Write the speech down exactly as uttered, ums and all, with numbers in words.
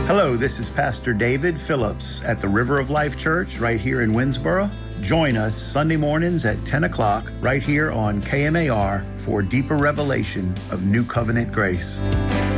Hello, this is Pastor David Phillips at the River of Life Church right here in Winsboro. Join us Sunday mornings at ten o'clock right here on K M A R for deeper revelation of New Covenant grace.